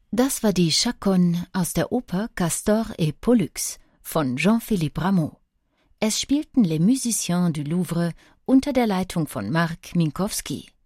Das war die Chaconne aus der Oper Castor et Pollux von Jean-Philippe Rameau. Es spielten Les Musiciens du Louvre unter der Leitung von Marc Minkowski.